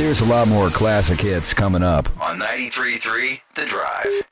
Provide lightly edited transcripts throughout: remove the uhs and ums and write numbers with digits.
There's a lot more classic hits coming up on 93.3 The Drive.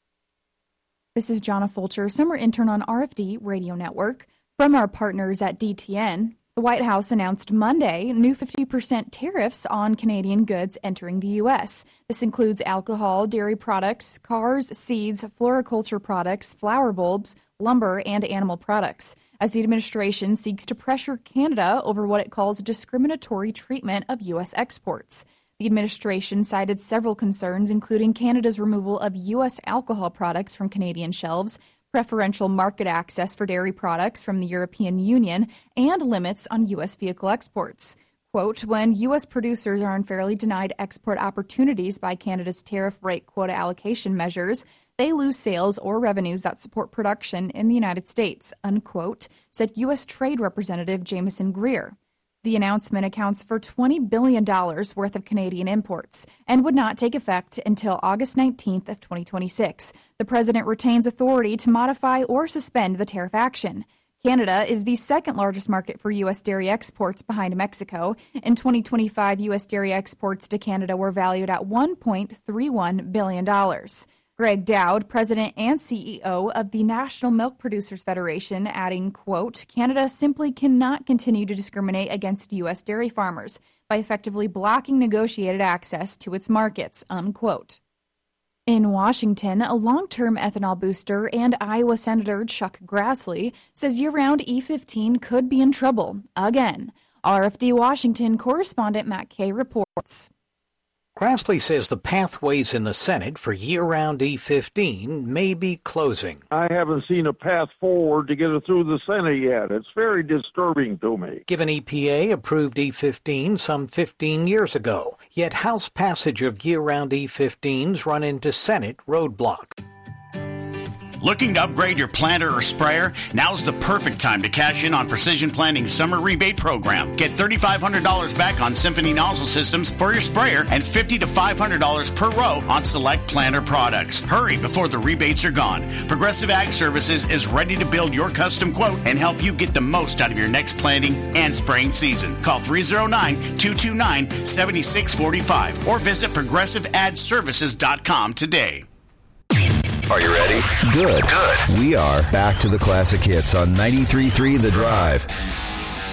This is Jonna Fulcher, summer intern on RFD Radio Network. From our partners at DTN, the White House announced Monday new 50% tariffs on Canadian goods entering the U.S. This includes alcohol, dairy products, cars, seeds, floriculture products, flower bulbs, lumber, and animal products, as the administration seeks to pressure Canada over what it calls discriminatory treatment of U.S. exports. The administration cited several concerns, including Canada's removal of U.S. alcohol products from Canadian shelves, preferential market access for dairy products from the European Union, and limits on U.S. vehicle exports. Quote, when U.S. producers are unfairly denied export opportunities by Canada's tariff rate quota allocation measures, they lose sales or revenues that support production in the United States, unquote, said U.S. Trade Representative Jameson Greer. The announcement accounts for $20 billion worth of Canadian imports and would not take effect until August 19th of 2026. The president retains authority to modify or suspend the tariff action. Canada is the second largest market for U.S. dairy exports behind Mexico. In 2025, U.S. dairy exports to Canada were valued at $1.31 billion. Greg Dowd, president and CEO of the National Milk Producers Federation, adding, quote, Canada simply cannot continue to discriminate against U.S. dairy farmers by effectively blocking negotiated access to its markets, unquote. In Washington, a long-term ethanol booster and Iowa Senator Chuck Grassley says year-round E15 could be in trouble again. RFD Washington correspondent Matt Kay reports. Grassley says the pathways in the Senate for year-round E15 may be closing. I haven't seen a path forward to get it through the Senate yet. It's very disturbing to me. Given EPA approved E15 some 15 years ago, yet House passage of year-round E15s run into Senate roadblock. Looking to upgrade your planter or sprayer? Now's the perfect time to cash in on Precision Planting's summer rebate program. Get $3,500 back on Symphony nozzle systems for your sprayer and $50 to $500 per row on select planter products. Hurry before the rebates are gone. Progressive Ag Services is ready to build your custom quote and help you get the most out of your next planting and spraying season. Call 309-229-7645 or visit progressiveadservices.com today. Are you ready? Good. We are back to the classic hits on 93.3 The Drive.